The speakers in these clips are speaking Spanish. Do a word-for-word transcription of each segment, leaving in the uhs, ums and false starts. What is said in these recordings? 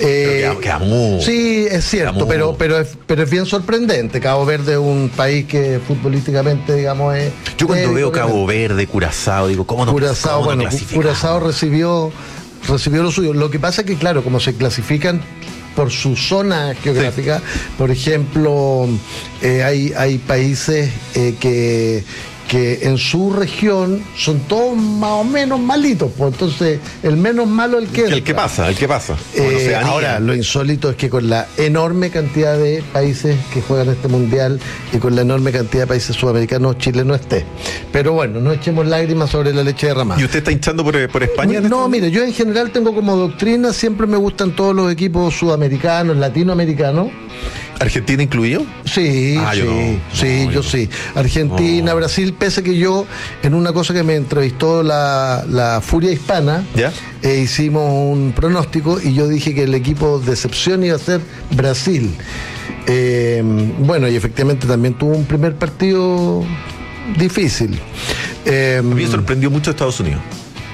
Eh, queda, queda muy, sí, es cierto, pero, pero, es, pero es bien sorprendente. Cabo Verde es un país que futbolísticamente, digamos, es... Yo cuando es, veo Cabo Verde, Curazao, digo, ¿cómo no Curazao, cómo bueno, no Curazao recibió, recibió lo suyo. Lo que pasa es que, claro, como se clasifican por su zona geográfica, sí. Por ejemplo, eh, hay, hay países eh, que... que en su región son todos más o menos malitos, pues entonces el menos malo el que el que pasa, el que pasa. Eh, ahora, lo insólito es que con la enorme cantidad de países que juegan este mundial y con la enorme cantidad de países sudamericanos, Chile no esté. Pero bueno, no echemos lágrimas sobre la leche derramada. ¿Y usted está hinchando por, por España? No, mire, yo en general tengo como doctrina, siempre me gustan todos los equipos sudamericanos, latinoamericanos. ¿Argentina incluido? Sí, ah, sí, no, sí, no, yo, yo sí. Argentina, no. Brasil, pese que yo, en una cosa que me entrevistó la, la Furia Hispana, ¿ya? Eh, hicimos un pronóstico y yo dije que el equipo de excepción iba a ser Brasil. Eh, bueno, y efectivamente también tuvo un primer partido difícil. Eh, a mí me sorprendió mucho Estados Unidos.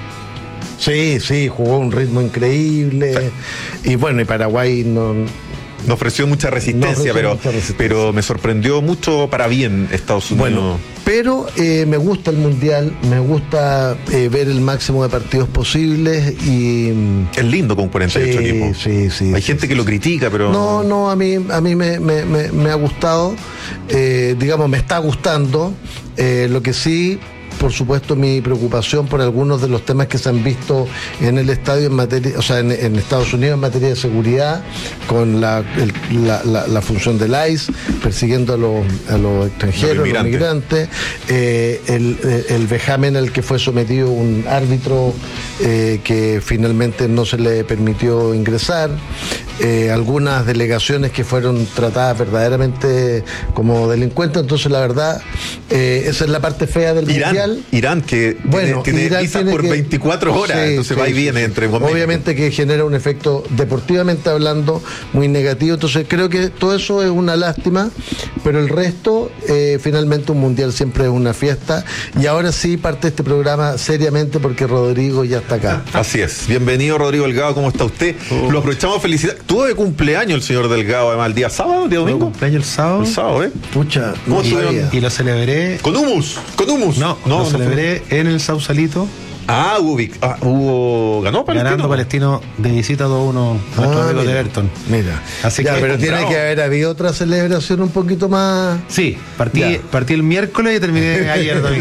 Sí, sí, jugó a un ritmo increíble. Sí. Y bueno, y Paraguay no... Nos ofreció mucha resistencia, no ofreció pero, mucha resistencia. Pero me sorprendió mucho para bien Estados Unidos. Bueno, pero eh, me gusta el Mundial, me gusta eh, ver el máximo de partidos posibles y... Es lindo con cuarenta y ocho sí, equipos. Sí, sí. Hay sí, gente sí, que sí. lo critica, pero... No, no, a mí, a mí me, me, me, me ha gustado, eh, digamos, me está gustando. Eh, lo que sí... Por supuesto, mi preocupación por algunos de los temas que se han visto en el estadio en materia, o sea, en, en Estados Unidos en materia de seguridad, con la, el, la, la, la función del I C E, persiguiendo a los, a los extranjeros, a los migrantes, eh, el, el vejamen al que fue sometido un árbitro eh, que finalmente no se le permitió ingresar, eh, algunas delegaciones que fueron tratadas verdaderamente como delincuentes. Entonces, la verdad, eh, esa es la parte fea del Irán. Mundial. Irán, que bueno, tiene, tiene visa por que, veinticuatro horas, sí, entonces sí, va y viene sí, entre momentos. Obviamente que genera un efecto, deportivamente hablando, muy negativo. Entonces creo que todo eso es una lástima, pero el resto, eh, finalmente un mundial siempre es una fiesta. Y ahora sí parte este programa seriamente porque Rodrigo ya está acá. Así es. Bienvenido, Rodrigo Delgado, ¿cómo está usted? Uh. Lo aprovechamos, felicidad. Tuvo de cumpleaños el señor Delgado, además, el día sábado, el día domingo. Cumpleaños el sábado. El sábado, ¿eh? Pucha, ¿cómo no y lo celebré. Con humus, con humus. No, no. Lo celebré no en el Sausalito. Ah, hubo, ah, hubo ganó Palestino. Ganando Palestino de visita dos uno a nuestro ah, amigo de Everton. Mira. Así ya, que, pero tiene bravo. Que haber habido otra celebración un poquito más. Sí, partí, partí el miércoles y terminé ayer domingo.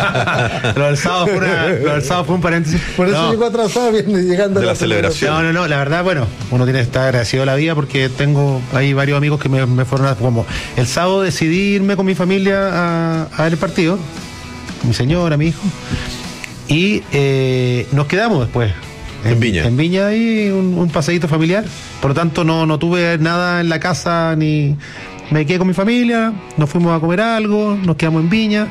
Lo del sábado fue una, lo del sábado fue un paréntesis. Por eso no. llegó atrasado, viene llegando de la, la celebración. No, no, no, la verdad, bueno, uno tiene que estar agradecido a la vida porque tengo ahí varios amigos que me, me fueron a, como el sábado decidí irme con mi familia a, a ver el partido, mi señora, mi hijo. Y eh, nos quedamos después en, en Viña en Viña ahí un, un paseíto familiar, por lo tanto no, no tuve nada en la casa, ni me quedé con mi familia, nos fuimos a comer algo, nos quedamos en Viña,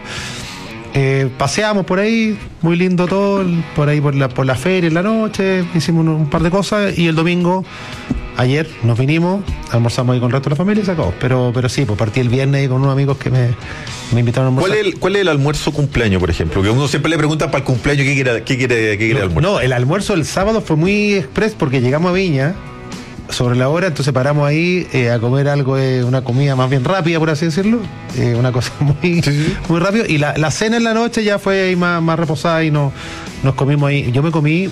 eh, paseamos por ahí, muy lindo todo, por ahí por la, por la feria en la noche, hicimos un, un par de cosas y el domingo ayer nos vinimos, almorzamos ahí con el resto de la familia y se acabó. Pero, pero sí, pues partí el viernes ahí con unos amigos que me, me invitaron a almorzar. ¿Cuál es, el, ¿Cuál es el almuerzo cumpleaños, por ejemplo? Que uno siempre le pregunta para el cumpleaños qué quiere, qué quiere, qué quiere no, el almuerzo. No, el almuerzo el sábado fue muy express porque llegamos a Viña sobre la hora, entonces paramos ahí eh, a comer algo, eh, una comida más bien rápida, por así decirlo, eh, una cosa muy, sí, sí. muy rápido. Y la, la cena en la noche ya fue ahí más, más reposada y no, nos comimos ahí. Yo me comí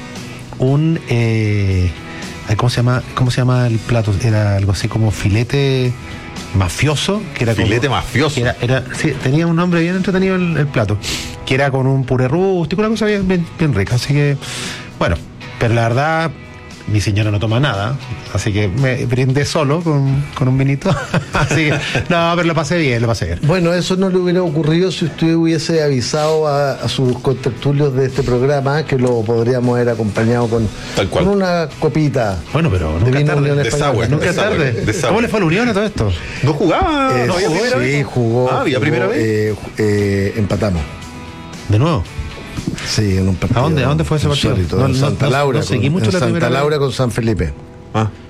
un... Eh, ¿Cómo se llama? ¿Cómo se llama el plato? Era algo así como filete mafioso, que era filete como, mafioso. Que era, era, sí, tenía un nombre bien entretenido el, el plato, que era con un puré rústico, una cosa bien, bien, bien rica. Así que, bueno, pero la verdad, mi señora no toma nada, así que me brindé solo con, con un vinito. Así que, no, pero lo pasé bien, lo pasé bien. Bueno, eso no le hubiera ocurrido si usted hubiese avisado a, a sus contertulios de este programa, que lo podríamos haber acompañado con, Tal cual. con una copita. Bueno, pero nunca de tarde. De sour, nunca de tarde. De ¿Cómo le fue a la Unión a todo esto? ¿No jugaba? Eh, ¿No había sí, primera vez? jugó. Ah, ¿había jugó, primera vez? Eh, eh, empatamos. ¿De nuevo? Sí, en un partido. ¿A dónde, ¿A dónde fue ese partido? Insólito, No, en no, Santa no, Laura. no seguí con, mucho en la Santa primera Laura con San Felipe. Ah.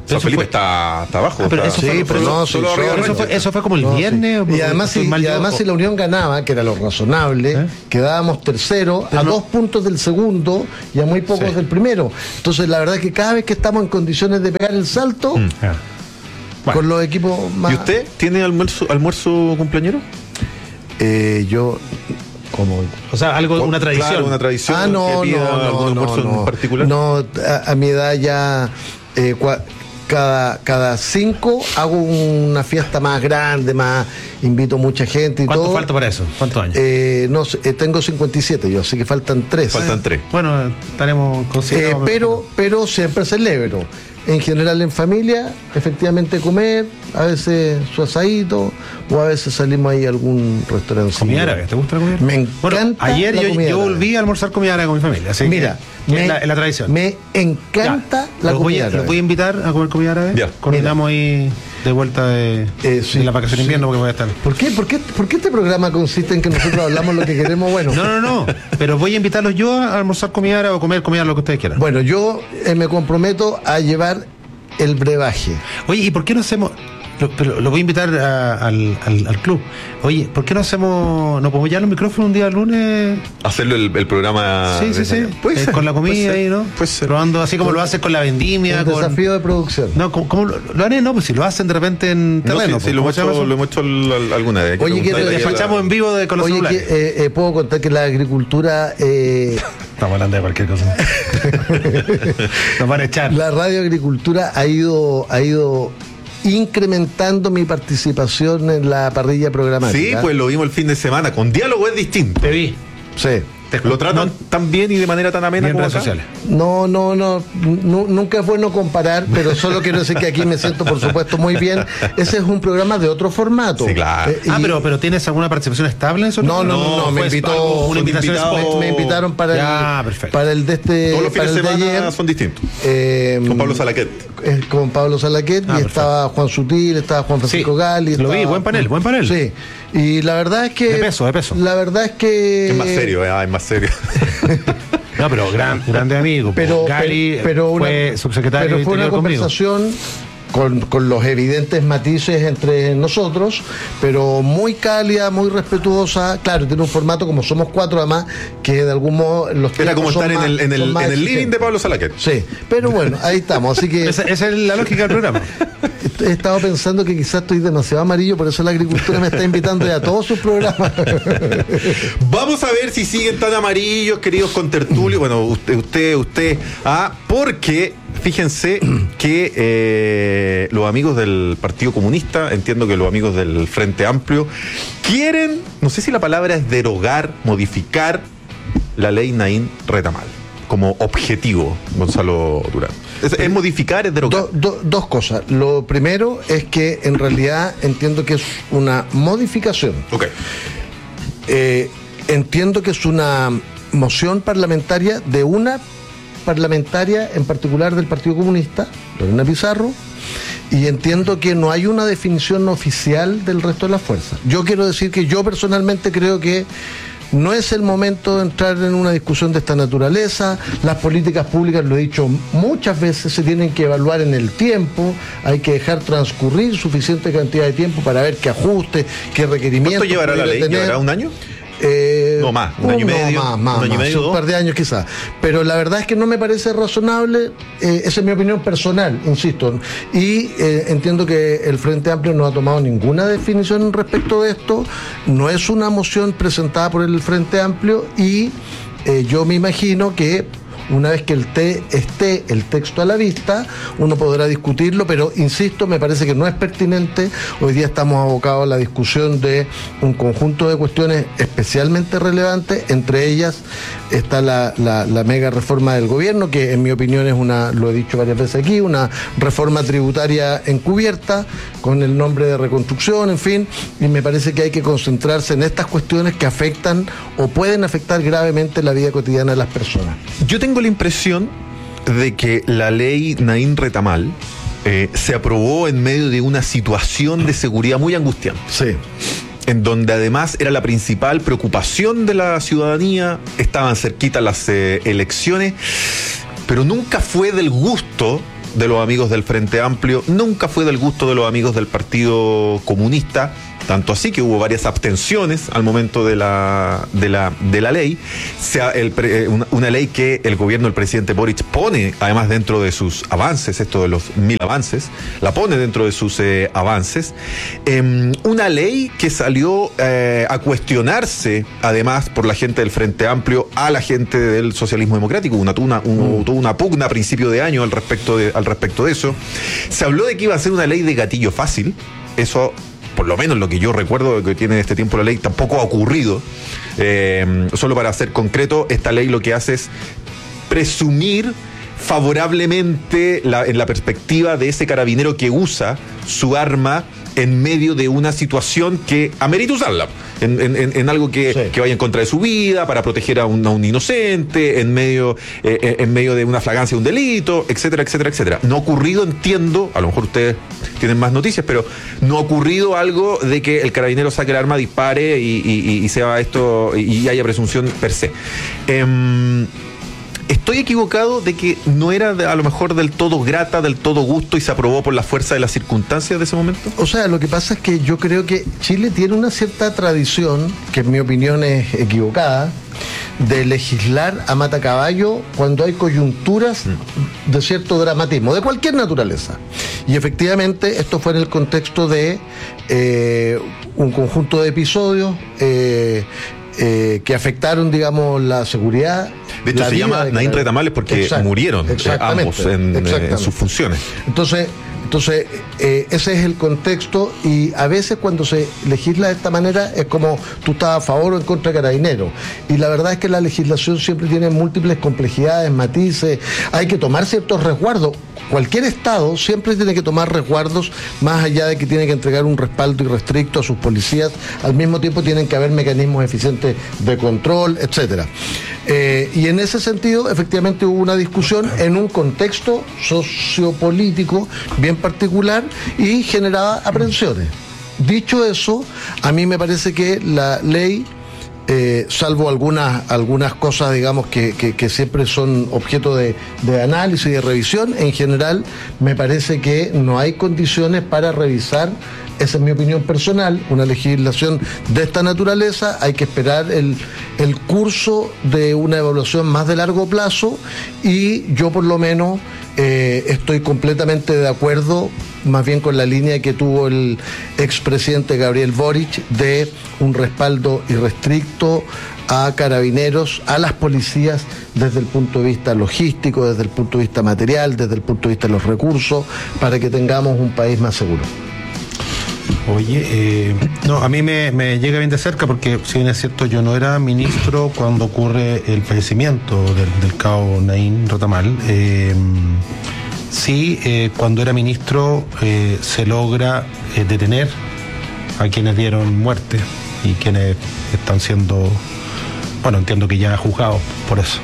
San Felipe fue... está, está abajo. Ah, pero está... eso fue, Sí, pero solo, no, solo sí, arriba solo- de eso, fue, Rencha. eso fue como el No, viernes. sí. o- Y además, estoy si, mal y yo, además o- si la Unión ganaba, que era lo razonable, ¿Eh? quedábamos tercero Pero a no- dos puntos del segundo y a muy pocos Sí. del primero. Entonces, la verdad es que cada vez que estamos en condiciones de pegar el salto, Ah. Bueno. con los equipos más... ¿Y usted tiene almuerzo, almuerzo cumpleañero? Eh, yo... como O sea, algo, una tradición. Claro, una tradición. Ah, no, que pida no, algún no, almuerzo no, en particular. No, a, a mi edad ya eh, cua- cada, cada cinco hago una fiesta más grande, más invito mucha gente y ¿Cuánto todo. falta para eso? ¿Cuántos años? Eh, no sé, eh, tengo cincuenta y siete yo, así que faltan tres. Faltan tres. Bueno, estaremos Eh, considerados. pero, pero siempre celebro. En general en familia, efectivamente comer, a veces su asadito, o a veces salimos ahí a algún restaurante. ¿Comida árabe? ¿Te gusta la comida? Me Bueno, encanta ayer la yo, comida yo árabe. volví a almorzar comida árabe con mi familia. Así Mira, que, me, es la, es la tradición. me encanta Ya, la los voy, comida a, árabe. los voy a invitar a comer comida árabe. Ya. Coordinamos ahí de vuelta de, Eh, sí, de la vacación de sí. invierno porque voy a estar. ¿Por qué, por, qué, ¿Por qué este programa consiste en que nosotros hablamos lo que queremos? Bueno, No, no, no. Pero voy a invitarlos yo a almorzar comida árabe o comer comida lo que ustedes quieran. bueno yo eh, me comprometo a llevar el brebaje. Oye, ¿y por qué no hacemos? Lo, pero lo voy a invitar a- al, al, al club. Oye, ¿por qué no hacemos? ¿No podemos llevar los micrófonos un día lunes? Hacerlo el, el programa. sí, sí, sí. Puede Eh, ser, con la puede comida ser, ahí, ¿no? Puede ser. Probando así como lo haces con la vendimia. Un con... desafío de producción. No, ¿cómo, cómo lo, lo haré? No, pues si lo hacen de repente en No, terreno. sí, sí, pues, lo, ¿cómo hemos se llama hecho, eso? lo hemos hecho al- alguna vez. Hay que Oye, ¿quiere- preguntarle Le ahí a la- despachamos en vivo de, con los Oye, que, celulares. eh, eh, puedo contar que la agricultura, eh, Estamos hablando de cualquier cosa. Nos van a echar. la radioagricultura ha ido, ha ido incrementando mi participación en la parrilla programática. Sí, pues lo vimos el fin de semana. Con diálogo es distinto. Te vi. Sí. Te Lo tratan tan bien y de manera tan amena en como redes acá. sociales. No, no, no, nu- nunca es bueno comparar, pero solo quiero decir que aquí me siento, por supuesto, muy bien. Ese es un programa de otro formato. Sí, claro. Eh, Ah, y- pero, pero ¿tienes alguna participación estable en eso? No, no, no, no, me fue invitó, algo- una fue invitación invitado- especial. me, me invitaron para Ya, el, perfecto. para el de este, Todos los para fines de el de semana ayer. son distintos. Eh, Con Pablo Salaquet. eh, con Pablo Salaquet, Ah, y perfecto. estaba Juan Sutil, estaba Juan Francisco Sí, Gali. lo vi, estaba- buen panel, buen panel. Sí, y la verdad es que... De peso, de peso. La verdad es que... Es más serio, eh, ah, es más serio. No, pero gran, grande amigo. Pero, Gali pero una- fue subsecretario pero de fue una Interior conmigo. conversación con, con los evidentes matices entre nosotros, pero muy cálida, muy respetuosa. Claro, tiene un formato como somos cuatro además, que de algún modo los Era como tiempos son estar en más- el, en el, son más en el living de exigentes. Pablo Salaquet. Sí, pero bueno, ahí estamos. Así que Esa, esa es la lógica del programa. he estado pensando que quizás estoy demasiado amarillo, por eso la agricultura me está invitando ya a todos sus programas. Vamos a ver si siguen tan amarillos, queridos contertulios. Bueno, usted, usted, usted. Ah, porque fíjense que eh, los amigos del Partido Comunista, entiendo que los amigos del Frente Amplio, quieren, no sé si la palabra es derogar, modificar la ley Naín Retamal, como objetivo, Gonzalo Durán. ¿Es, es modificar, es derogar? Do- do- dos cosas. Lo primero es que en realidad entiendo que es una modificación. Ok. Eh, entiendo que es una moción parlamentaria de una parlamentaria en particular del Partido Comunista, Lorena Pizarro, y entiendo que no hay una definición oficial del resto de las fuerzas. Yo quiero decir que yo personalmente creo que no es el momento de entrar en una discusión de esta naturaleza. Las políticas públicas, lo he dicho muchas veces, se tienen que evaluar en el tiempo. Hay que dejar transcurrir suficiente cantidad de tiempo para ver qué ajuste, qué requerimientos. ¿Cuánto llevará la pudiera ley? tener. ¿Llevará un año? Eh, No, más, un año y no, medio, más, más, un año y más, medio, un dos. par de años quizás. Pero la verdad es que no me parece razonable, eh, esa es mi opinión personal, insisto. Y eh, entiendo que el Frente Amplio no ha tomado ninguna definición respecto de esto. No es una moción presentada por el Frente Amplio y eh, yo me imagino que una vez que el te, esté el texto a la vista, uno podrá discutirlo, pero insisto, me parece que no es pertinente. Hoy día estamos abocados a la discusión de un conjunto de cuestiones especialmente relevantes, entre ellas está la, la, la mega reforma del gobierno, que en mi opinión es una, lo he dicho varias veces aquí, una reforma tributaria encubierta, con el nombre de reconstrucción, en fin, y me parece que hay que concentrarse en estas cuestiones que afectan o pueden afectar gravemente la vida cotidiana de las personas. Yo tengo la impresión de que la ley Naín Retamal eh, se aprobó en medio de una situación de seguridad muy angustiante, Sí. en donde además era la principal preocupación de la ciudadanía, estaban cerquitas las eh, elecciones, pero nunca fue del gusto de los amigos del Frente Amplio, nunca fue del gusto de los amigos del Partido Comunista, tanto así que hubo varias abstenciones al momento de la de la, de la ley, sea el, una, una ley que el gobierno del presidente Boric pone, además dentro de sus avances, esto de los mil avances, la pone dentro de sus eh, avances, eh, una ley que salió eh, a cuestionarse, además, por la gente del Frente Amplio, a la gente del socialismo democrático, una, una, un, mm. una pugna a principio de año al respecto de, al respecto de eso. Se habló de que iba a ser una ley de gatillo fácil, eso por lo menos lo que yo recuerdo que tiene en este tiempo la ley, tampoco ha ocurrido. Eh, solo para ser concreto, esta ley lo que hace es presumir favorablemente la, en la perspectiva de ese carabinero que usa su arma en medio de una situación que amerita usarla, en, en, en algo que, sí. que vaya en contra de su vida, para proteger a un, a un inocente, en medio, eh, en medio de una flagrancia de un delito, etcétera, etcétera, etcétera. No ha ocurrido, entiendo, a lo mejor ustedes tienen más noticias, pero no ha ocurrido algo de que el carabinero saque el arma, dispare y, y, y sea esto, y haya presunción per se. Eh, ¿Estoy equivocado de que no era de, a lo mejor del todo grata, del todo gusto y se aprobó por la fuerza de las circunstancias de ese momento? O sea, lo que pasa es que yo creo que Chile tiene una cierta tradición, que en mi opinión es equivocada, de legislar a matacaballo cuando hay coyunturas mm. de cierto dramatismo, de cualquier naturaleza. Y efectivamente esto fue en el contexto de eh, un conjunto de episodios eh, eh, que afectaron, digamos, la seguridad. De hecho, se llama Naín Retamales porque Exacto, murieron eh, ambos en, eh, en sus funciones. Entonces, entonces eh, ese es el contexto, y a veces cuando se legisla de esta manera es como tú estás a favor o en contra de Carabineros. Y la verdad es que la legislación siempre tiene múltiples complejidades, matices, hay que tomar ciertos resguardos. Cualquier Estado siempre tiene que tomar resguardos, más allá de que tiene que entregar un respaldo irrestricto a sus policías, al mismo tiempo tienen que haber mecanismos eficientes de control, etcétera. Eh, y en ese sentido, efectivamente hubo una discusión en un contexto sociopolítico bien particular y generaba aprensiones. Dicho eso, a mí me parece que la ley, Eh, salvo algunas algunas cosas, digamos, que, que, que siempre son objeto de, de análisis y de revisión, en general me parece que no hay condiciones para revisar, esa es mi opinión personal, una legislación de esta naturaleza. Hay que esperar el, el curso de una evaluación más de largo plazo, y yo por lo menos eh, estoy completamente de acuerdo más bien con la línea que tuvo el expresidente Gabriel Boric de un respaldo irrestricto a Carabineros, a las policías, desde el punto de vista logístico, desde el punto de vista material, desde el punto de vista de los recursos, para que tengamos un país más seguro. Oye, eh, no, a mí me, me llega bien de cerca, porque si bien es cierto, yo no era ministro cuando ocurre el fallecimiento del, del cabo Naín Retamal. Eh, sí, eh, cuando era ministro eh, se logra eh, detener a quienes dieron muerte y quienes están siendo, bueno, entiendo que ya juzgados por eso.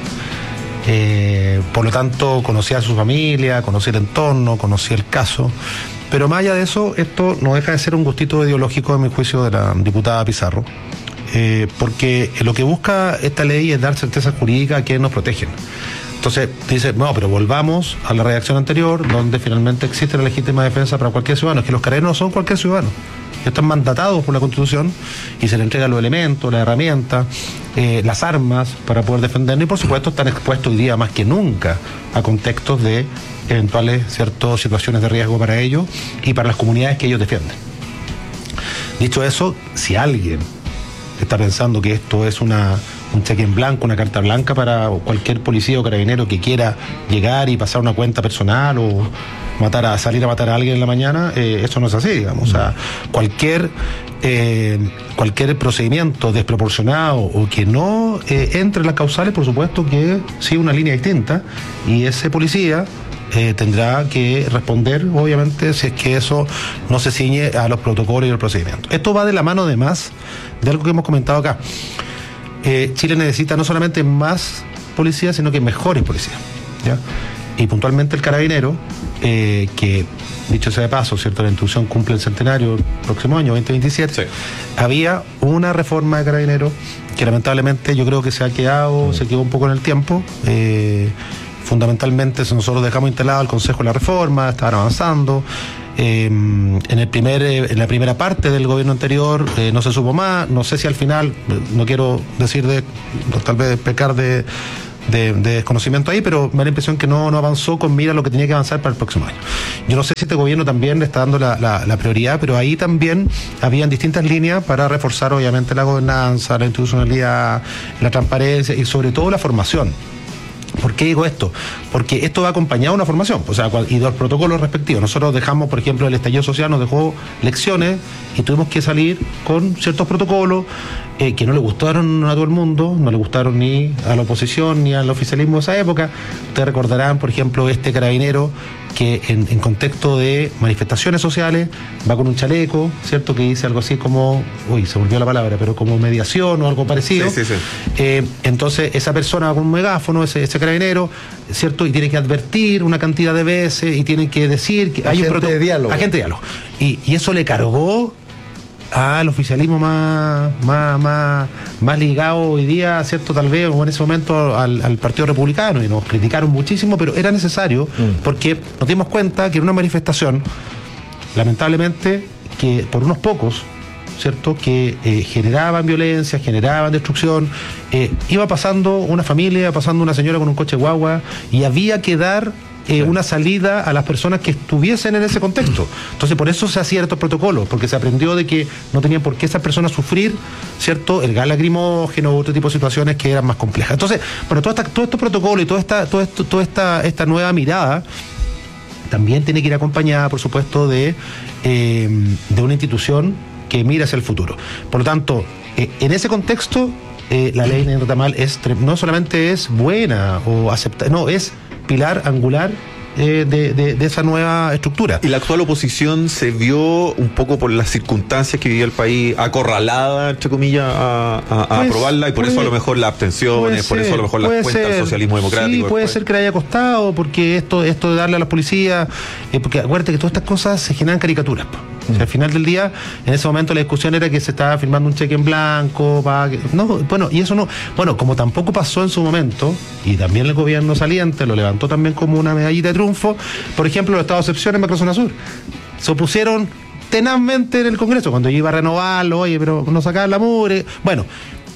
Eh, por lo tanto, conocí a su familia, conocí el entorno, conocí el caso. Pero más allá de eso, esto no deja de ser un gustito ideológico, en mi juicio, de la diputada Pizarro, eh, porque lo que busca esta ley es dar certeza jurídica a quienes nos protegen. Entonces dice, no, pero volvamos a la redacción anterior, donde finalmente existe la legítima defensa para cualquier ciudadano. Es que los carabineros no son cualquier ciudadano, están mandatados por la Constitución y se le entregan los elementos, las herramientas, eh, las armas para poder defendernos, y por supuesto están expuestos hoy día más que nunca a contextos de eventuales ciertas situaciones de riesgo para ellos y para las comunidades que ellos defienden. Dicho eso, si alguien está pensando que esto es una un cheque en blanco, una carta blanca para cualquier policía o carabinero que quiera llegar y pasar una cuenta personal o matar a salir a matar a alguien en la mañana, eh, eso no es así, digamos. O sea, cualquier eh, cualquier procedimiento desproporcionado o que no eh, entre en las causales, por supuesto que sigue una línea distinta, y ese policía Eh, tendrá que responder, obviamente, si es que eso no se ciñe a los protocolos y el procedimiento. Esto va de la mano, además, de algo que hemos comentado acá. Eh, Chile necesita no solamente más policías, sino que mejores policías, ¿ya? Y puntualmente el carabinero, eh, que, dicho sea de paso, ¿cierto?, la institución cumple el centenario el próximo año, veinte veintisiete, sí. Había una reforma de carabineros que lamentablemente yo creo que se ha quedado, mm. se quedó un poco en el tiempo, eh, fundamentalmente nosotros dejamos instalado el Consejo de la Reforma, estaban avanzando. Eh, en el primer eh, en la primera parte del gobierno anterior eh, no se supo más, no sé si al final, no quiero decir de tal vez pecar de, de, de desconocimiento ahí, pero me da la impresión que no, no avanzó con mira lo que tenía que avanzar para el próximo año. Yo no sé si este gobierno también le está dando la, la, la prioridad, pero ahí también habían distintas líneas para reforzar obviamente la gobernanza, la institucionalidad, la transparencia y sobre todo la formación. ¿Por qué digo esto? Porque esto va acompañado de una formación, o sea, y de los protocolos respectivos. Nosotros dejamos, por ejemplo, el estallido social nos dejó lecciones y tuvimos que salir con ciertos protocolos eh, que no le gustaron a todo el mundo, no le gustaron ni a la oposición ni al oficialismo de esa época. Ustedes recordarán, por ejemplo, este carabinero que en, en contexto de manifestaciones sociales va con un chaleco, ¿cierto? Que dice algo así como, uy, se volvió la palabra, pero como mediación o algo parecido. Sí, sí, sí. Eh, entonces, esa persona va con un megáfono, ese, ese carabinero, ¿cierto? Y tiene que advertir una cantidad de veces y tiene que decir que hay un Agente de diálogo. Agente de diálogo. Y, y eso le cargó al oficialismo más, más, más, más ligado hoy día, ¿cierto? Tal vez, o en ese momento, al, al Partido Republicano, y nos criticaron muchísimo, pero era necesario, mm. porque nos dimos cuenta que en una manifestación, lamentablemente, que por unos pocos, ¿cierto? Que eh, generaban violencia, generaban destrucción, eh, iba pasando una familia, iba pasando una señora con un coche guagua, y había que dar Eh, una salida a las personas que estuviesen en ese contexto. Entonces, por eso se hacían estos protocolos, porque se aprendió de que no tenían por qué esas personas sufrir, ¿cierto?, el gas lacrimógeno u otro tipo de situaciones que eran más complejas. Entonces, bueno, todo, esta, todo estos protocolos y toda esta, todo esto, toda esta, esta nueva mirada también tiene que ir acompañada, por supuesto, de, eh, de una institución que mira hacia el futuro. Por lo tanto, eh, en ese contexto, eh, la ley Negrita Tamal es, no solamente es buena o aceptada, no, es pilar angular eh, de, de, de esa nueva estructura. Y la actual oposición se vio un poco por las circunstancias que vivía el país acorralada, entre comillas, a, a, a pues, aprobarla, y por puede, eso a lo mejor las abstenciones, por eso a lo mejor las cuentas del socialismo democrático. Sí, puede después. ser que le haya costado, porque esto, esto de darle a la policía, eh, porque acuérdate que todas estas cosas se generan caricaturas, po. O sea, al final del día, en ese momento la discusión era que se estaba firmando un cheque en blanco, para que, no, bueno, y eso no, bueno, como tampoco pasó en su momento, y también el gobierno saliente lo levantó también como una medallita de triunfo, por ejemplo, los estados de excepción en Macrozona Sur, se opusieron tenazmente en el Congreso, cuando yo iba a renovarlo, oye, pero no sacaban la mugre, bueno,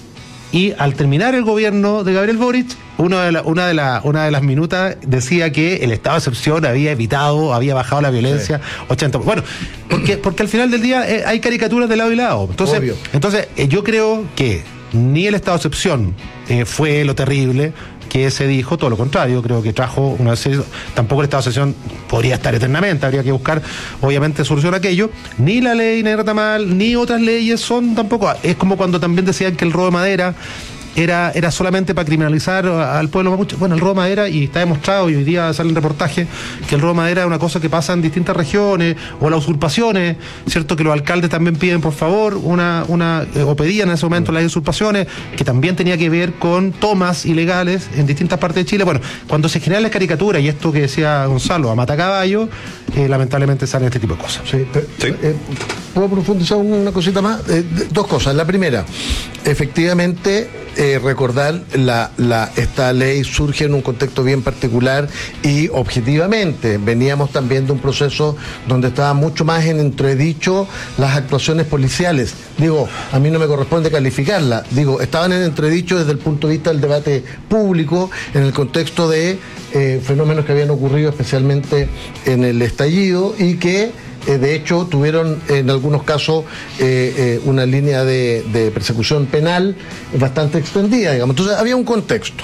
y al terminar el gobierno de Gabriel Boric, una de, la, una, de la, una de las minutas decía que el estado de excepción había evitado, había bajado la violencia, sí. ochenta. Bueno, porque, porque al final del día eh, hay caricaturas de lado y lado. Entonces, Obvio. entonces eh, yo creo que ni el estado de excepción eh, fue lo terrible que se dijo, todo lo contrario, creo que trajo una serie, tampoco el estado de excepción podría estar eternamente, habría que buscar obviamente solución a aquello, ni la ley Negrita Tamal, ni otras leyes son tampoco, es como cuando también decían que el robo de madera Era, era solamente para criminalizar al pueblo mapuche. Bueno, el robo de madera, y está demostrado, y hoy día sale en reportaje, que el robo de madera es una cosa que pasa en distintas regiones, o las usurpaciones, ¿cierto? Que los alcaldes también piden, por favor, una, una eh, o pedían en ese momento las usurpaciones, que también tenía que ver con tomas ilegales en distintas partes de Chile. Bueno, cuando se generan las caricaturas, y esto que decía Gonzalo, a matacaballo, eh, lamentablemente salen este tipo de cosas. Sí, pero, ¿Sí? Eh, ¿Puedo profundizar una cosita más? Eh, dos cosas. La primera, efectivamente, eh, recordar la, la esta ley surge en un contexto bien particular y objetivamente veníamos también de un proceso donde estaba mucho más en entredicho las actuaciones policiales. Digo, a mí no me corresponde calificarla, digo, estaban en entredicho desde el punto de vista del debate público en el contexto de eh, fenómenos que habían ocurrido especialmente en el estallido y que Eh, de hecho, tuvieron en algunos casos eh, eh, una línea de, de persecución penal bastante extendida, digamos. Entonces, había un contexto.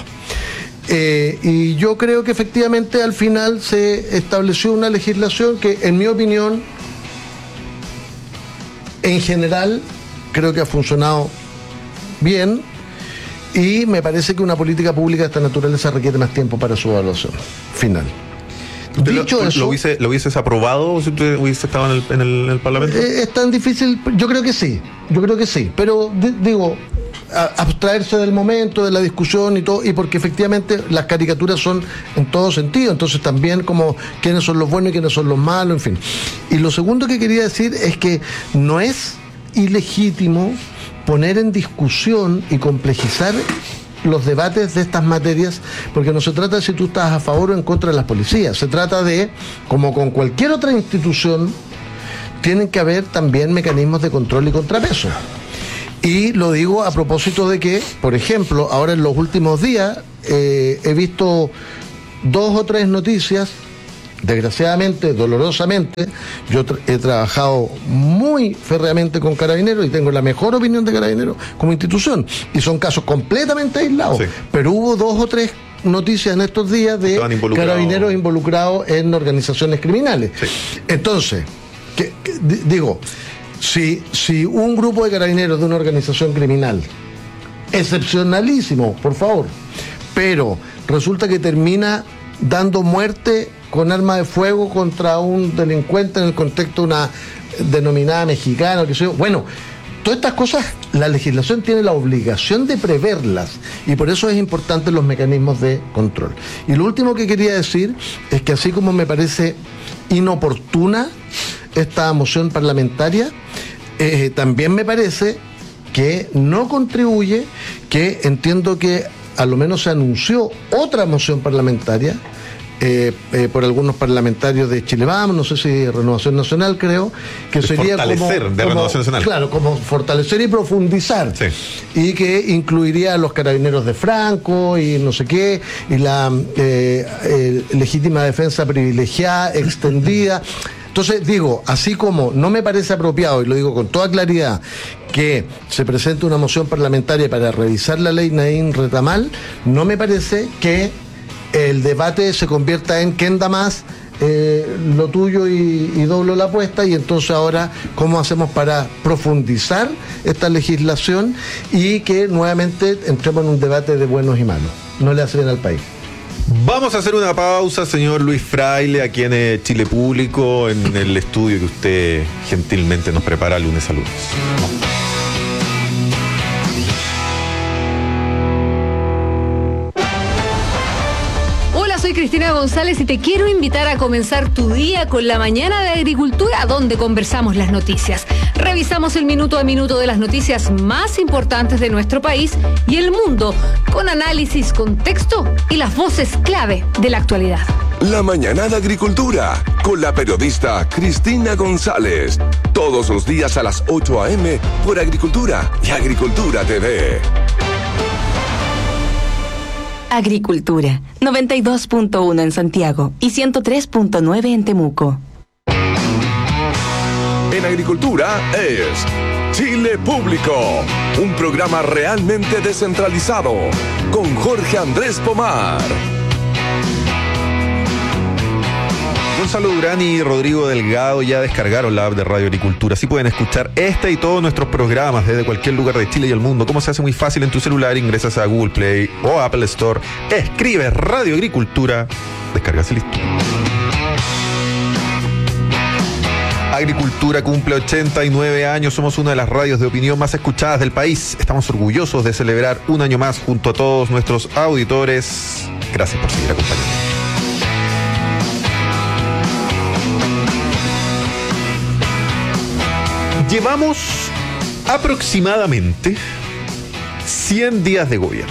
Eh, y yo creo que efectivamente al final se estableció una legislación que, en mi opinión, en general, creo que ha funcionado bien. Y me parece que una política pública de esta naturaleza requiere más tiempo para su evaluación final. Dicho lo, eso, ¿lo, hubiese, ¿Lo hubieses aprobado si usted hubiese estado en el, en el, en el Parlamento? Eh, es tan difícil, yo creo que sí, yo creo que sí, pero de, digo, a, abstraerse del momento, de la discusión y todo, y porque efectivamente las caricaturas son en todo sentido, entonces también como quiénes son los buenos y quiénes son los malos, en fin. Y lo segundo que quería decir es que no es ilegítimo poner en discusión y complejizar los debates de estas materias, porque no se trata de si tú estás a favor o en contra de las policías, se trata de, como con cualquier otra institución, tienen que haber también mecanismos de control y contrapeso. Y lo digo a propósito de que, por ejemplo, ahora en los últimos días eh, he visto dos o tres noticias, desgraciadamente, dolorosamente. Yo tra- he trabajado muy férreamente con Carabineros y tengo la mejor opinión de Carabineros como institución. Y son casos completamente aislados. Sí. Pero hubo dos o tres noticias en estos días de involucrado. Carabineros involucrados en organizaciones criminales. Sí. Entonces, que, que, digo... Si, si un grupo de carabineros de una organización criminal, excepcionalísimo, por favor, pero resulta que termina dando muerte con arma de fuego contra un delincuente en el contexto de una denominada mexicana, que sé yo, bueno, todas estas cosas la legislación tiene la obligación de preverlas y por eso es importante los mecanismos de control. Y lo último que quería decir es que así como me parece inoportuna esta moción parlamentaria, eh, también me parece que no contribuye, que entiendo que a lo menos se anunció otra moción parlamentaria eh, eh, por algunos parlamentarios de Chile Vamos, no sé si Renovación Nacional, creo, que de sería fortalecer, como, de como, Renovación Nacional. Claro, como fortalecer y profundizar, sí. Y que incluiría a los carabineros de Franco y no sé qué, y la eh, eh, legítima defensa privilegiada, extendida. Entonces, digo, así como no me parece apropiado, y lo digo con toda claridad, que se presente una moción parlamentaria para revisar la ley Naín Retamal, no me parece que el debate se convierta en quién da más eh, lo tuyo y, y doblo la apuesta, y entonces ahora, ¿cómo hacemos para profundizar esta legislación y que nuevamente entremos en un debate de buenos y malos? No le hace bien al país. Vamos a hacer una pausa, señor Luis Fraile, aquí en Chile Público, en el estudio que usted gentilmente nos prepara lunes a lunes. Soy Cristina González y te quiero invitar a comenzar tu día con la mañana de agricultura, donde conversamos las noticias. Revisamos el minuto a minuto de las noticias más importantes de nuestro país y el mundo, con análisis, contexto y las voces clave de la actualidad. La mañana de agricultura, con la periodista Cristina González. Todos los días a las ocho a eme por Agricultura y Agricultura T V. Agricultura, noventa y dos punto uno en Santiago y ciento tres punto nueve en Temuco. En Agricultura es Chile Público, un programa realmente descentralizado, con Jorge Andrés Pomar. Gonzalo Durán y Rodrigo Delgado ya descargaron la app de Radio Agricultura. Así pueden escuchar este y todos nuestros programas desde cualquier lugar de Chile y el mundo. ¿Cómo se hace? Muy fácil. En tu celular ingresas a Google Play o Apple Store, escribes Radio Agricultura, descargas y listo. Agricultura cumple ochenta y nueve años. Somos una de las radios de opinión más escuchadas del país. Estamos orgullosos de celebrar un año más junto a todos nuestros auditores. Gracias por seguir acompañándonos. Llevamos aproximadamente cien días de gobierno.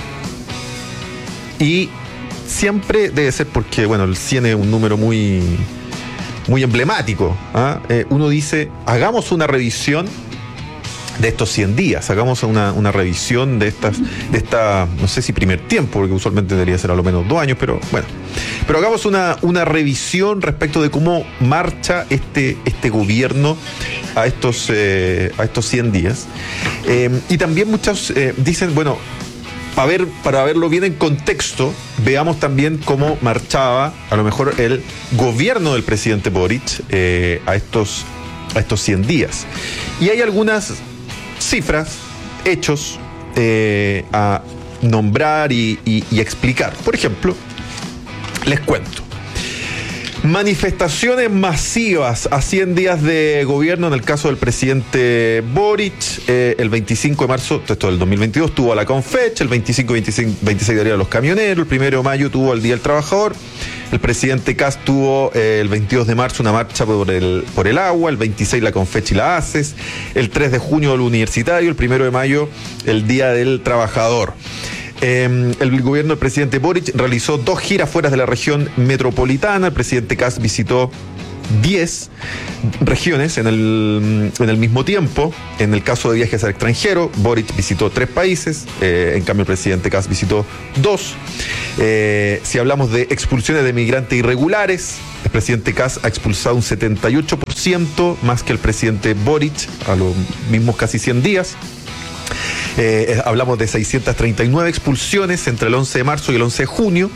Y siempre debe ser porque, bueno, el cien es un número muy, muy emblemático. ¿Ah? Eh, uno dice, hagamos una revisión de estos cien días, hagamos una, una revisión de estas, de esta, no sé si primer tiempo, porque usualmente debería ser a lo menos dos años, pero bueno. Pero hagamos una, una revisión respecto de cómo marcha este, este gobierno a estos, eh, a estos cien días. Eh, y también muchos eh, dicen, bueno, para ver, para verlo bien en contexto, veamos también cómo marchaba a lo mejor el gobierno del presidente Boric eh, a estos, a estos cien días. Y hay algunas cifras, hechos eh, a nombrar y, y, y explicar. Por ejemplo, les cuento. Manifestaciones masivas a cien días de gobierno en el caso del presidente Boric. Eh, el veinticinco de marzo, esto del dos mil veintidós, tuvo a la Confecha. El veinticinco y veintiséis de los camioneros. El primero de mayo tuvo el Día del Trabajador. El presidente Kast tuvo eh, el veintidós de marzo una marcha por el, por el agua. El veintiséis la Confecha y la ACES. El tres de junio el Universitario. El primero de mayo el Día del Trabajador. Eh, el gobierno del presidente Boric realizó dos giras fuera de la región metropolitana. El presidente Kast visitó diez regiones en el, en el mismo tiempo. En el caso de viajes al extranjero, Boric visitó tres países, eh, en cambio el presidente Kast visitó dos. Eh, si hablamos de expulsiones de migrantes irregulares, el presidente Kast ha expulsado un setenta y ocho por ciento más que el presidente Boric a los mismos casi cien días. Eh, hablamos de seiscientas treinta y nueve expulsiones entre el once de marzo y el once de junio.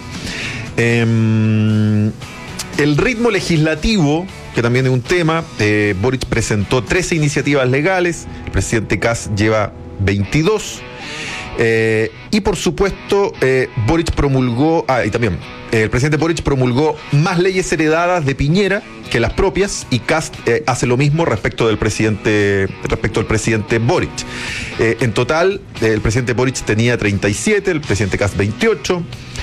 Eh, El ritmo legislativo, que también es un tema, eh, Boric presentó trece iniciativas legales, el presidente Kast lleva veintidós, eh, y por supuesto eh, Boric promulgó, ah, y también, eh, el presidente Boric promulgó más leyes heredadas de Piñera que las propias, y Kast eh, hace lo mismo respecto del presidente, respecto al presidente Boric. Eh, en total, eh, el presidente Boric tenía treinta y siete, el presidente Kast veintiocho.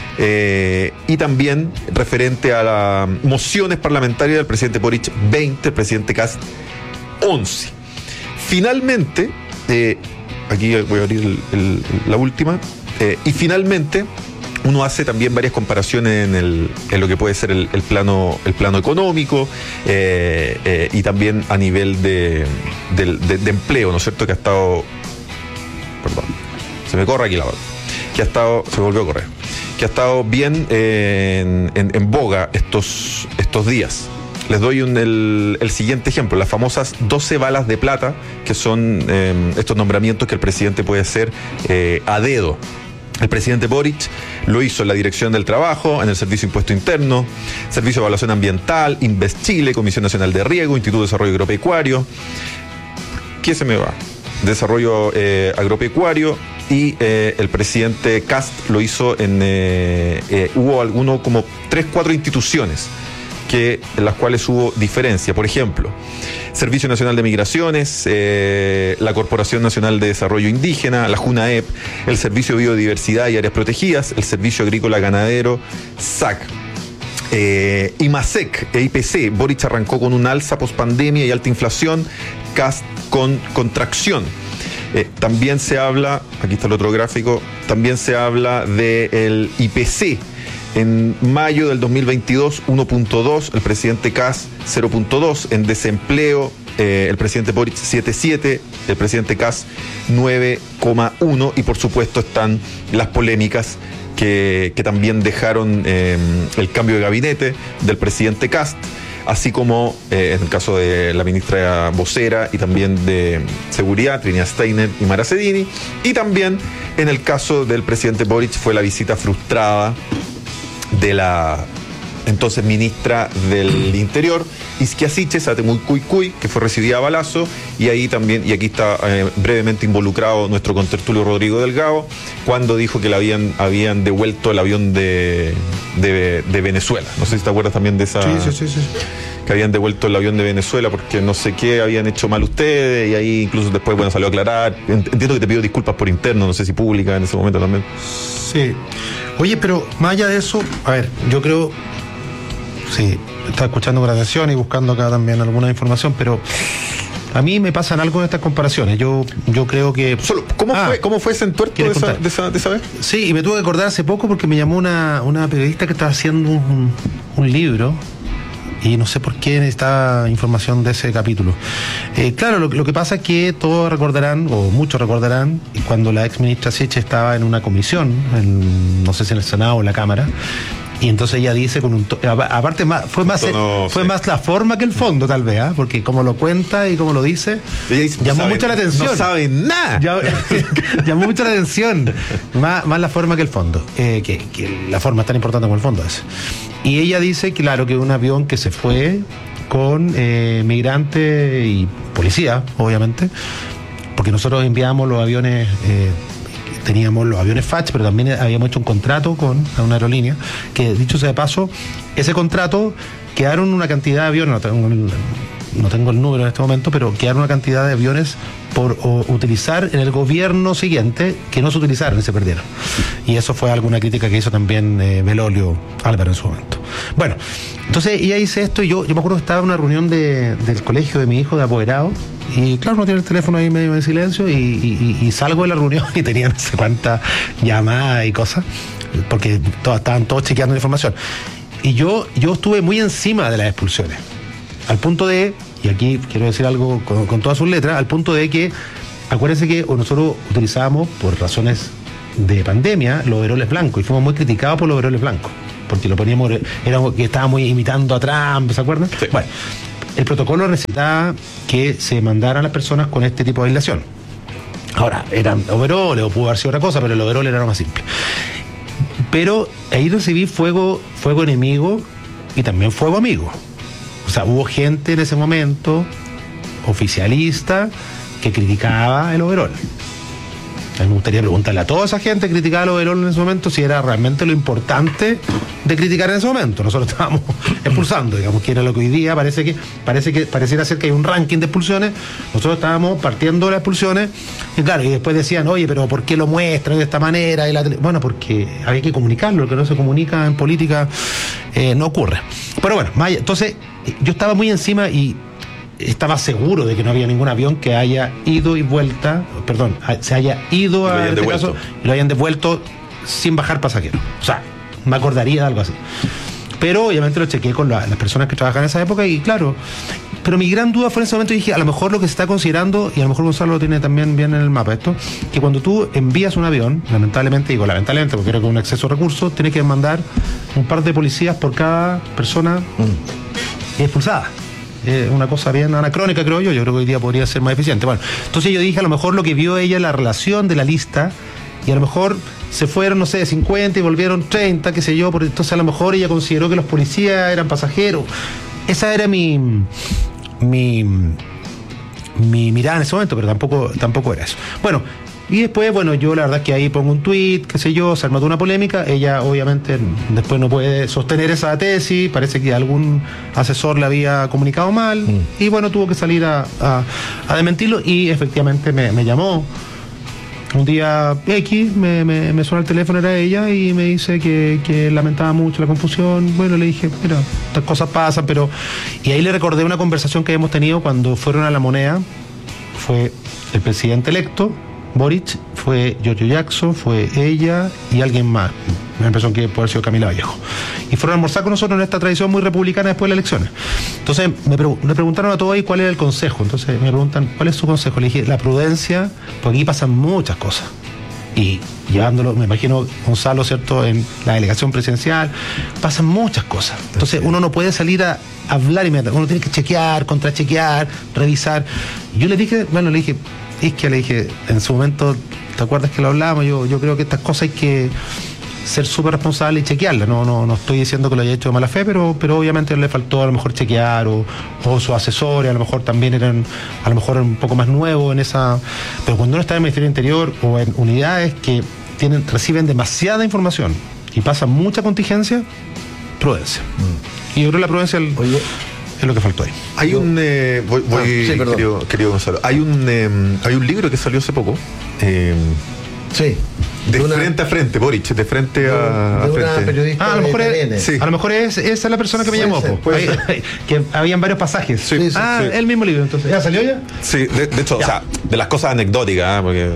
Eh, y también referente a las mociones parlamentarias del presidente Boric veinte, el presidente Kast once. Finalmente, eh, aquí voy a abrir el, el, la última, eh, y finalmente uno hace también varias comparaciones en, el, en lo que puede ser el, el, plano, el plano económico eh, eh, y también a nivel de, de, de, de empleo, ¿no es cierto? Que ha estado, perdón, se me corre aquí la barra, que ha estado, se me volvió a correr. que ha estado bien eh, en, en, en boga estos, estos días. Les doy un, el, el siguiente ejemplo, las famosas doce balas de plata, que son eh, estos nombramientos que el presidente puede hacer eh, a dedo. El presidente Boric lo hizo en la Dirección del Trabajo, en el Servicio de Impuesto Interno, Servicio de Evaluación Ambiental, Invest Chile, Comisión Nacional de Riego, Instituto de Desarrollo Agropecuario. ¿Qué se me va? Desarrollo eh, Agropecuario. Y eh, el presidente Kast lo hizo en... Eh, eh, hubo alguno como tres, cuatro instituciones que, en las cuales hubo diferencia. Por ejemplo, Servicio Nacional de Migraciones, eh, la Corporación Nacional de Desarrollo Indígena, la JUNAEP, el Servicio de Biodiversidad y Áreas Protegidas, el Servicio Agrícola Ganadero, S A C. Eh, IMASEC e I P C, Boric arrancó con un alza pospandemia y alta inflación, Kast con contracción. Eh, también se habla, aquí está el otro gráfico, también se habla del I P C. En mayo del dos mil veintidós, uno punto dos, el presidente Kast cero punto dos, en desempleo eh, el presidente Boric siete punto siete, el presidente Kast nueve coma uno, y por supuesto están las polémicas que, que también dejaron eh, el cambio de gabinete del presidente Kast, así como eh, en el caso de la ministra vocera y también de Seguridad, Trinidad Steiner y Mara Cedini, y también en el caso del presidente Boric fue la visita frustrada de la entonces ministra del Interior, Isquia Siches, a Temucuicui, que fue recibida a balazo, y ahí también, y aquí está eh, brevemente involucrado nuestro contertulio Rodrigo Delgado, cuando dijo que le habían, habían devuelto el avión de, de, de Venezuela. No sé si te acuerdas también de esa... Sí, sí, sí, sí. Que habían devuelto el avión de Venezuela porque no sé qué habían hecho mal ustedes, y ahí incluso después, bueno, salió a aclarar. Entiendo que te pidió disculpas por interno, no sé si pública en ese momento también. Sí. Oye, pero más allá de eso, a ver, yo creo... Sí, estaba escuchando con atención y buscando acá también alguna información, pero a mí me pasan algo en estas comparaciones. Yo yo creo que... Solo, ¿cómo, ah, fue, ¿Cómo fue ese entuerto de esa, de, esa, de esa vez? Sí, y me tuve que acordar hace poco porque me llamó una, una periodista que estaba haciendo un, un libro, y no sé por qué necesitaba información de ese capítulo. Eh, claro, lo, lo que pasa es que todos recordarán, o muchos recordarán, cuando la ex ministra Siches estaba en una comisión, en, no sé si en el Senado o en la Cámara, y entonces ella dice con un to- aparte más, fue más no, fue sí. más la forma que el fondo, tal vez, ¿eh? Porque como lo cuenta y como lo dice, dice llamó no mucho la atención. No saben nada. Ya, llamó mucho la atención, más, más la forma que el fondo, eh, que, que la forma es tan importante como el fondo es. Y ella dice, claro, que un avión que se fue con eh, migrantes y policía, obviamente, porque nosotros enviamos los aviones, eh, teníamos los aviones F A C H, pero también habíamos hecho un contrato con una aerolínea, que dicho sea de paso, ese contrato quedaron una cantidad de aviones, no tengo el número en este momento, pero quedaron una cantidad de aviones por o, utilizar en el gobierno siguiente que no se utilizaron y se perdieron. Y eso fue alguna crítica que hizo también eh, Belolio Álvaro en su momento. Bueno, entonces ella dice esto y yo, yo me acuerdo que estaba en una reunión de, del colegio de mi hijo de apoderado y claro, no tiene el teléfono ahí medio en silencio y, y, y, y salgo de la reunión y tenía no sé cuántas llamadas y cosas, porque todas, estaban todos chequeando la información. Y yo, yo estuve muy encima de las expulsiones, al punto de, y aquí quiero decir algo con, con todas sus letras, al punto de que, acuérdense que nosotros utilizábamos, por razones de pandemia, los overoles blancos, y fuimos muy criticados por los overoles blancos, porque lo poníamos, era que estábamos imitando a Trump, ¿se acuerdan? Sí. Bueno, el protocolo recitaba que se mandaran las personas con este tipo de aislación. Ahora, eran overoles, o pudo haber sido otra cosa, pero el overol era lo más simple. Pero ahí recibí fuego, fuego enemigo y también fuego amigo. O sea, hubo gente en ese momento, oficialista, que criticaba el overol. A mí me gustaría preguntarle a toda esa gente que criticaba el overol en ese momento si era realmente lo importante de criticar en ese momento. Nosotros estábamos expulsando, digamos, que era lo que hoy día parece que, parece que pareciera ser que hay un ranking de expulsiones. Nosotros estábamos partiendo las expulsiones y claro, y después decían, oye, pero ¿por qué lo muestran de esta manera? Y la tele... Bueno, porque había que comunicarlo, lo que no se comunica en política eh, no ocurre. Pero bueno, Maya, entonces yo estaba muy encima y estaba seguro de que no había ningún avión que haya ido y vuelta, perdón, se haya ido a este caso y lo hayan devuelto sin bajar pasajeros. O sea, me acordaría de algo así. Pero obviamente lo chequeé con la, las personas que trabajan en esa época y claro, pero mi gran duda fue en ese momento, dije, a lo mejor lo que se está considerando, y a lo mejor Gonzalo lo tiene también bien en el mapa esto, que cuando tú envías un avión, lamentablemente, digo lamentablemente porque creo que es un exceso de recursos, tienes que mandar un par de policías por cada persona mm. expulsada. Eh, una cosa bien anacrónica, creo yo. Yo creo que hoy día podría ser más eficiente. Bueno, entonces yo dije, a lo mejor lo que vio ella es la relación de la lista, y a lo mejor se fueron, no sé, cincuenta y volvieron treinta, qué sé yo. Por, entonces a lo mejor ella consideró que los policías eran pasajeros. Esa era mi mi, mi mirada en ese momento, pero tampoco, tampoco era eso. Bueno, y después, bueno, yo la verdad es que ahí pongo un tuit, qué sé yo, se armó una polémica. Ella obviamente después no puede sostener esa tesis, parece que algún asesor le había comunicado mal, mm. y bueno, tuvo que salir a, a, a desmentirlo, y efectivamente me, me llamó un día X, me, me, me suena el teléfono, era ella, y me dice que, que lamentaba mucho la confusión. Bueno, le dije, mira, estas cosas pasan, pero... Y ahí le recordé una conversación que hemos tenido cuando fueron a La Moneda. Fue el presidente electo, Boric, fue Giorgio Jackson, fue ella y alguien más. Me da la impresión que puede haber sido Camila Vallejo. Y fueron a almorzar con nosotros en esta tradición muy republicana después de las elecciones. Entonces me, pre- me preguntaron a todos ahí cuál era el consejo. Entonces me preguntan, ¿cuál es su consejo? Le dije, la prudencia, porque aquí pasan muchas cosas. Y llevándolo, me imagino, Gonzalo, ¿cierto?, en la delegación presidencial, pasan muchas cosas. Entonces uno no puede salir a hablar inmediatamente, uno tiene que chequear, contrachequear, revisar. Yo le dije, bueno, le dije, es que le dije, en su momento, ¿te acuerdas que lo hablábamos? Yo, yo creo que estas cosas hay que ser súper responsable y chequearla. No, no, no estoy diciendo que lo haya hecho de mala fe, pero, pero obviamente le faltó a lo mejor chequear, o, o sus asesores a lo mejor también eran a lo mejor un poco más nuevos en esa. Pero cuando uno está en el Ministerio del Interior o en unidades que tienen, reciben demasiada información y pasan mucha contingencia, prudencia. Mm. Y yo creo que la prudencia el, Oye, es lo que faltó ahí. Hay yo, un eh, voy, voy ah, sí, querido, querido Gonzalo, hay un eh, hay un libro que salió hace poco. Eh, sí. De, de una, frente a frente, Boric, de frente de, a, a de frente. Una periodista. Ah, a lo mejor es, sí. a lo mejor es esa es la persona que me llamó. Ser, Hay, que habían varios pasajes. Sí, sí, ah, sí. el mismo libro, entonces. ¿Ya salió ya? Sí, de, de hecho, ya. O sea, de las cosas anecdóticas, ¿eh? Porque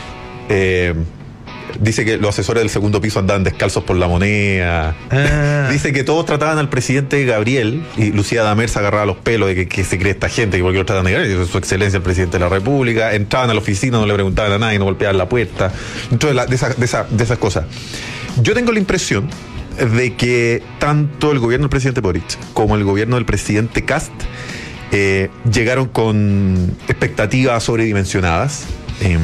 eh, dice que los asesores del segundo piso andaban descalzos por La Moneda. Ah. Dice que todos trataban al presidente Gabriel, y Lucía Damer se agarraba los pelos de que, que se cree esta gente, que por qué lo tratan de Gabriel, su excelencia el presidente de la República. Entraban a la oficina, no le preguntaban a nadie, no golpeaban la puerta. Entonces, la, de, esa, de, esa, de esas cosas. Yo tengo la impresión de que tanto el gobierno del presidente Boric como el gobierno del presidente Kast eh, llegaron con expectativas sobredimensionadas. Eh,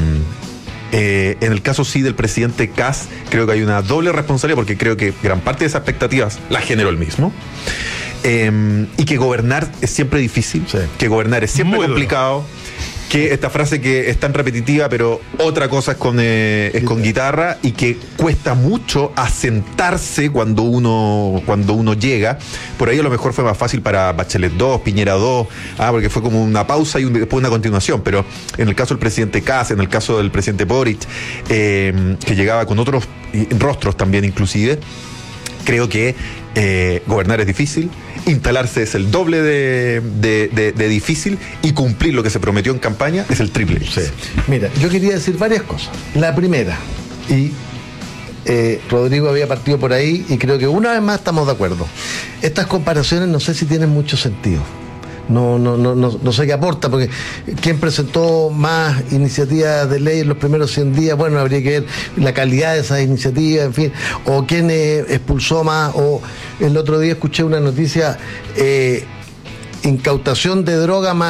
Eh, en el caso sí del presidente Kast, creo que hay una doble responsabilidad, porque creo que gran parte de esas expectativas las generó él mismo, eh, y que gobernar es siempre difícil, sí. que gobernar es siempre Muy complicado, duro. que esta frase que es tan repetitiva, pero otra cosa es con, eh, es con guitarra y que cuesta mucho asentarse cuando uno, cuando uno llega. Por ahí a lo mejor fue más fácil para Bachelet dos, Piñera dos, ah, porque fue como una pausa y un, después una continuación, pero en el caso del presidente Kast, en el caso del presidente Boric, eh, que llegaba con otros rostros también inclusive, creo que eh, gobernar es difícil, instalarse es el doble de, de, de, de difícil y cumplir lo que se prometió en campaña es el triple. Sí. Mira, yo quería decir varias cosas. La primera, y eh, Rodrigo había partido por ahí y creo que una vez más estamos de acuerdo. Estas comparaciones no sé si tienen mucho sentido. No, no, no, no, no sé qué aporta, porque ¿quién presentó más iniciativas de ley en los primeros cien días? Bueno, habría que ver la calidad de esas iniciativas, en fin, o quién eh, expulsó más, o el otro día escuché una noticia, eh, incautación de droga más